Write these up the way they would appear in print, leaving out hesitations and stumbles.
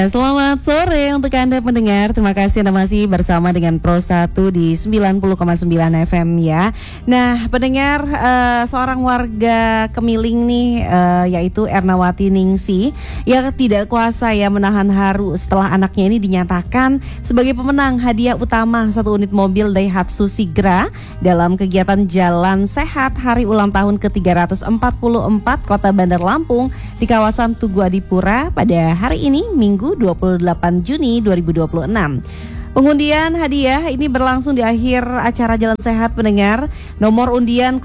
Ya, selamat sore untuk Anda pendengar. Terima kasih Anda masih bersama dengan Pro 1 di 90,9 FM ya. Nah, pendengar, seorang warga Kemiling nih, yaitu Ernawati Ningsih, yang tidak kuasa ya menahan haru setelah anaknya ini dinyatakan sebagai pemenang hadiah utama 1 unit mobil Daihatsu Sigra dalam kegiatan Jalan Sehat Hari Ulang Tahun ke-344 Kota Bandar Lampung di kawasan Tugu Adipura pada hari ini, Minggu 28 Juni 2026. Pengundian hadiah ini berlangsung di akhir acara Jalan Sehat pendengar. Nomor undian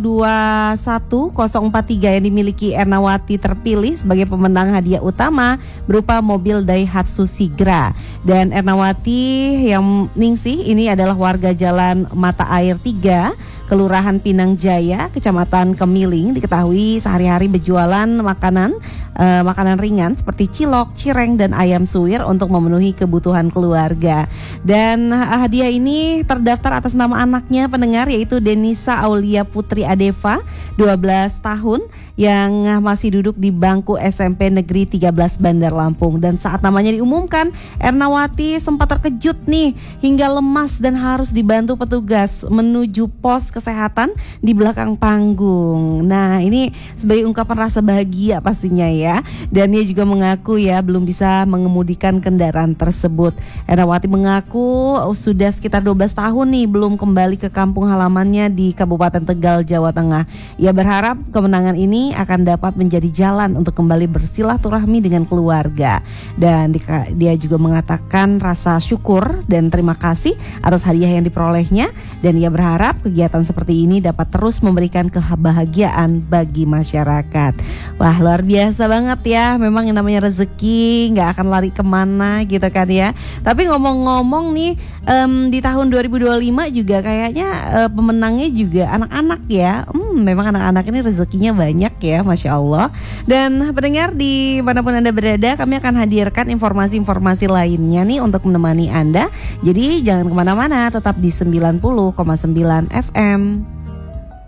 021043 yang dimiliki Ernawati terpilih sebagai pemenang hadiah utama berupa mobil Daihatsu Sigra. Dan Ernawati yang Ningsih ini adalah warga Jalan Mata Air 3, Kelurahan Pinang Jaya, Kecamatan Kemiling. Diketahui sehari-hari berjualan makanan ringan seperti cilok, cireng, dan ayam suwir untuk memenuhi kebutuhan keluarga. Dan hadiah ini terdaftar atas nama anaknya pendengar, yaitu Denisa Aulia Putri Adeva, 12 tahun, yang masih duduk di bangku SMP Negeri 13 Bandar Lampung. Dan saat namanya diumumkan, Ernawati sempat terkejut nih hingga lemas dan harus dibantu petugas menuju pos kesehatan di belakang panggung. Nah, ini sebagai ungkapan rasa bahagia pastinya ya. Dan dia juga mengaku ya belum bisa mengemudikan kendaraan tersebut. Ernawati mengaku sudah sekitar 12 tahun nih belum kembali ke kampung halamannya di Kabupaten Tegal, Jawa Tengah. Ia berharap kemenangan ini akan dapat menjadi jalan untuk kembali bersilaturahmi dengan keluarga. Dan dia juga mengatakan rasa syukur dan terima kasih atas hadiah yang diperolehnya. Dan ia berharap kegiatan seperti ini dapat terus memberikan kebahagiaan bagi masyarakat. Wah, luar biasa banget ya. Memang yang namanya rezeki gak akan lari kemana gitu kan ya. Tapi ngomong-ngomong nih, di tahun 2025 juga kayaknya pemenangnya juga anak-anak ya. Memang anak-anak ini rezekinya banyak ya, Masya Allah. Dan pendengar di manapun Anda berada, kami akan hadirkan informasi-informasi lainnya nih untuk menemani Anda. Jadi jangan kemana-mana, tetap di 90,9 FM.